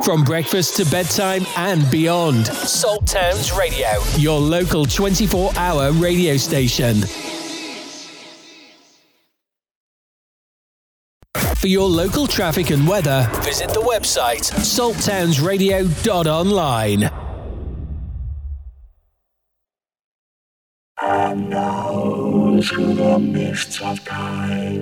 From breakfast to bedtime and beyond. Salt Towns Radio, your local 24-hour radio station. For your local traffic and weather, visit the website salttownsradio.online. And now through the mists of time,